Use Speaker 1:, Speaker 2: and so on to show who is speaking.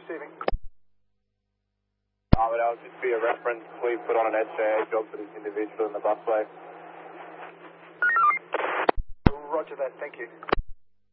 Speaker 1: receiving.
Speaker 2: But I'll just be a reference. Please put on an SJA job for this individual in the busway.
Speaker 1: Roger that, thank you.